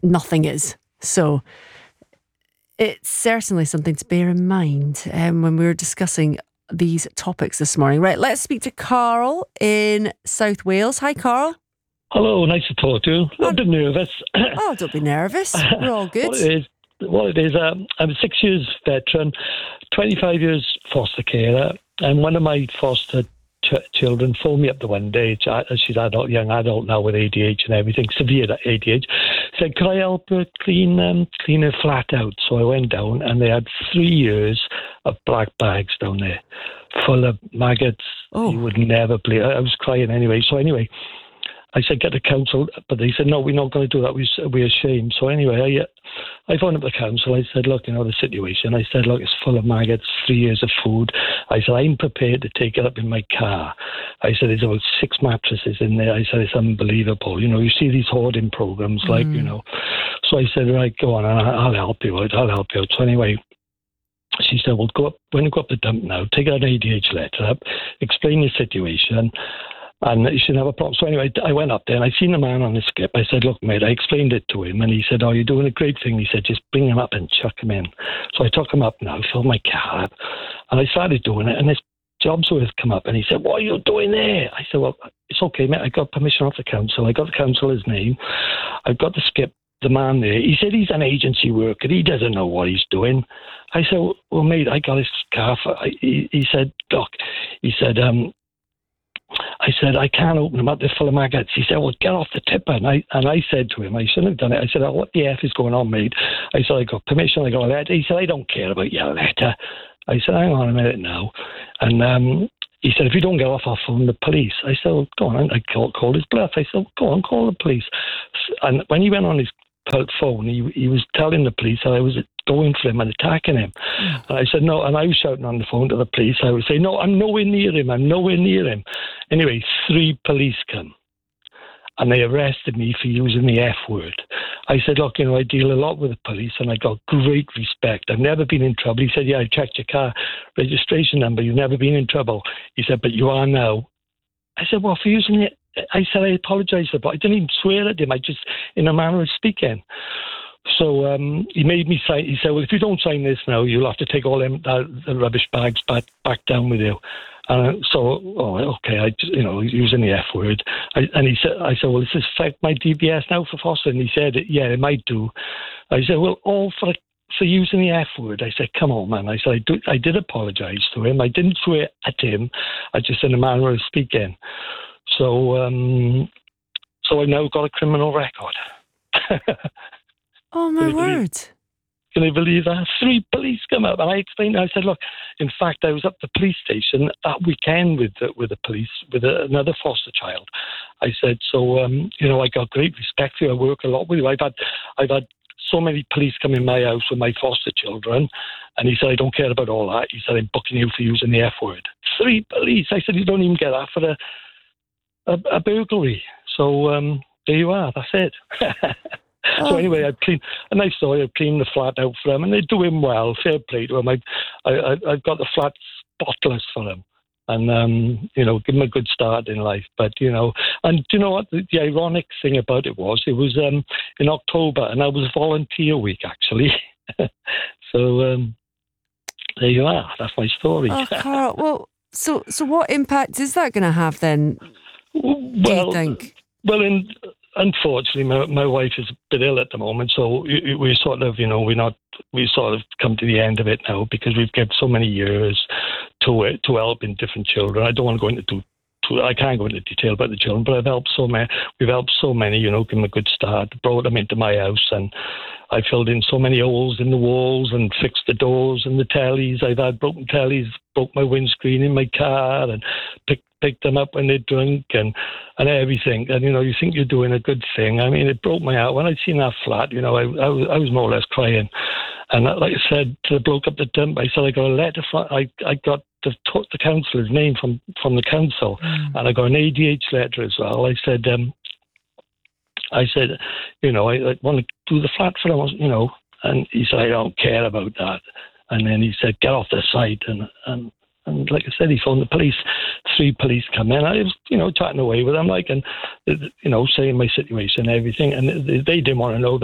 nothing is. So it's certainly something to bear in mind when we were discussing these topics this morning. Right, let's speak to Carl in South Wales. Hi, Carl. Hello, nice to talk to you. A bit nervous. Oh, don't be nervous. We're all good. What it is, I'm a 6 years veteran, 25 years foster carer, and one of my foster children phoned me up the one day. She's young adult now with ADHD and everything, severe ADHD. Said, could I help her clean her flat out? So I went down, and they had 3 years of black bags down there, full of maggots. Oh. You would never believe. I was crying anyway. So anyway, I said, get the council, but they said, no, we're not going to do that. We're ashamed. So anyway, I phoned up the council. I said, look, the situation. I said, look, it's full of maggots, 3 years of food. I said, I'm prepared to take it up in my car. I said, there's about 6 mattresses in there. I said, it's unbelievable. You see these hoarding programs, So I said, right, go on, and I'll help you out. So anyway, she said, well, when you go up the dump now, take an ADH letter up, explain your situation, and you shouldn't have a problem. So anyway, I went up there and I seen the man on the skip. I said, look, mate, I explained it to him, and he said, oh, you're doing a great thing. He said, just bring him up and chuck him in. So I took him up now, filled my car up, and I started doing it, and this Jobsworth come up, and he said, what are you doing there? I said, well, it's okay, mate. I got permission off the council. I got the councillor's name. I've got the skip, the man there. He said he's an agency worker. He doesn't know what he's doing. I said, well, mate, I got his car. He said, doc, I said, I can't open them up. They're full of maggots. He said, well, get off the tipper. And I said to him, I shouldn't have done it. I said, oh, what the F is going on, mate? I said, I got permission. I got a letter. He said, I don't care about your letter. I said, hang on a minute now. And he said, if you don't get off, I'll phone the police. I said, well, go on. I called his bluff. I said, go on, call the police. And when he went on his phone, he was telling the police that I was going for him and attacking him. And I said, no, and I was shouting on the phone to the police. I would say, no, I'm nowhere near him. Anyway, 3 police come, and they arrested me for using the F word. I said, look, I deal a lot with the police, and I got great respect. I've never been in trouble. He said, yeah, I checked your car registration number. You've never been in trouble. He said, but you are now. I said, well, for using it, I said, I apologise for it. I didn't even swear at him. I just, in a manner of speaking. So he made me sign. He said, well, if you don't sign this now, you'll have to take all the rubbish bags back down with you. Okay, using the F word. I said, well, does this affect my DBS now for foster? And he said, yeah, it might do. I said, well, all for using the F word. I said, come on, man. I said, I did apologise to him. I didn't swear at him. I just in a manner of speaking. So I've now got a criminal record. Oh, my word. Can you believe that? 3 police come up, and I explained. I said, look, in fact, I was at the police station that weekend with the police, with another foster child. I said, so, I got great respect for you. I work a lot with you. I've had so many police come in my house with my foster children, and he said, I don't care about all that. He said, I'm booking you for using the F word. 3 police. I said, you don't even get that for a burglary. So there you are. That's it. So anyway, I cleaned the flat out for them, and they're doing well. Fair play to them. I've got the flat spotless for them, and give them a good start in life. But and you know what? The ironic thing about it was in October, and that was volunteer week actually. So there you are. That's my story. Oh, Carl. Well, so what impact is that going to have then? Do you think? Well, unfortunately, my wife is a bit ill at the moment, so we sort of, we sort of come to the end of it now because we've given so many years to helping different children. I don't want to go into I can't go into detail about the children, but I've helped so many. We've helped so many, give them a good start, brought them into my house, and I filled in so many holes in the walls and fixed the doors and the tellies. I've had broken tellies, broke my windscreen in my car, and picked them up when they're drunk and everything. And, you think you're doing a good thing. I mean, it broke my heart. When I seen that flat, I was more or less crying. And like I said to the bloke up the dump, I said, I got a letter from, I got the councillor's name from the council, and I got an ADH letter as well. I said, I want to do the flat for him, and he said, I don't care about that. And then he said, get off the site. And like I said, he phoned the police. 3 police come in. I was, chatting away with them, and saying my situation and everything. And they didn't want to know that